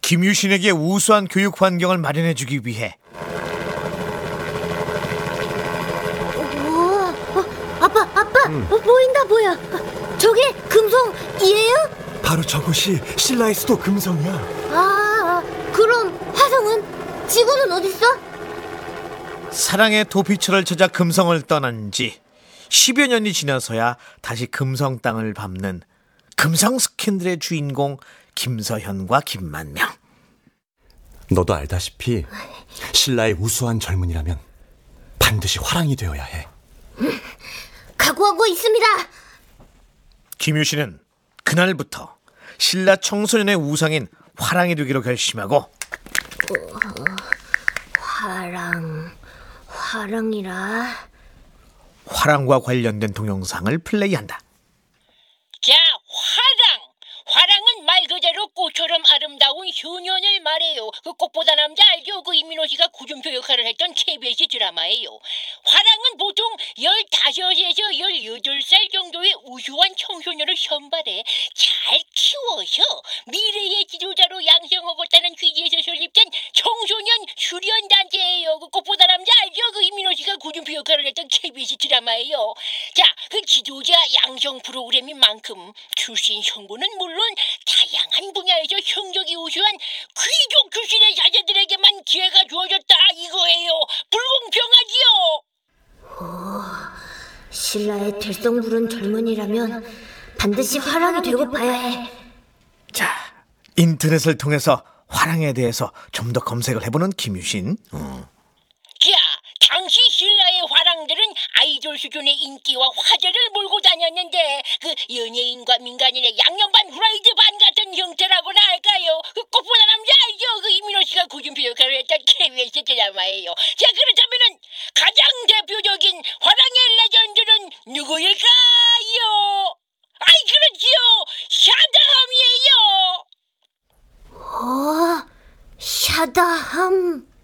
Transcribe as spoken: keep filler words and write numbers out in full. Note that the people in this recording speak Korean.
김유신에게 우수한 교육 환경을 마련해주기 위해 우와, 어, 아빠, 아빠, 음. 어, 보인다 보여. 저게 금성이에요? 바로 저곳이 신라의 수도 금성이야. 아, 그럼 화성은? 지구는 어딨어? 사랑의 도피처를 찾아 금성을 떠난 지 십여 년이 지나서야 다시 금성 땅을 밟는 금성 스캔들의 주인공 김서현과 김만명. 너도 알다시피 신라의 우수한 젊은이라면 반드시 화랑이 되어야 해. 각오하고 있습니다. 김유신은 그날부터 신라 청소년의 우상인 화랑이 되기로 결심하고 화랑, 화랑이라. 화랑과 관련된 동영상을 플레이한다. 자, 화랑. 화랑은 말 그대로 꽃처럼 아름다운 효년을 말해요. 그 꽃보다 남자 알죠? 그 이민호 씨가 구준표 역할을 했던 케이비에스 드라마예요. 화랑은 보통 열다섯에서 열여덟 살 정도의 우수한 청소년을 선발해 잘 키워서 미래의 지도자로 양성하겠다는 취지에서 설립된 청소년 수련단체예요. 그 꽃보다 남자 알죠? 그 이민호 씨가 구준표 역할을 했던 케이비에스 드라마예요. 자, 그 지도자 양성 프로그램인 만큼 출신 성분은 물론 다양한 분야에서 성적이 우수한 귀족 출신의 자제들에게만 기회가 주어졌다 이거예요. 불공평하지요. 신라의 들성 부른 젊은이라면 반드시 화랑이 되고 봐야 해. 자, 인터넷을 통해서 화랑에 대해서 좀 더 검색을 해보는 김유신. 어. 자, 당시 신라의 화랑들은 아이돌 수준의 인기와 화제를 몰고 다녔는데 그 연예인과 민간인의 양념반 후라이드 반 같은 형태라고나 할까요? 그 꽃보다 남자 알죠? 그 이민호 씨가 구준표 역할을 했던 케이비에스 드라마예요. 자, 그렇다면은 가장 대표적인 화랑의 레전드는 누구일까요? 아이, 그렇지요. 샤다함이에요. 어, 샤다함.